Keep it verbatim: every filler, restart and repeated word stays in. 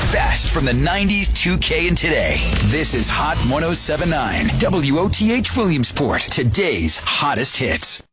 best from the nineties, two K, and today. This is Hot ten seventy-nine, W O T H Williamsport, today's hottest hits.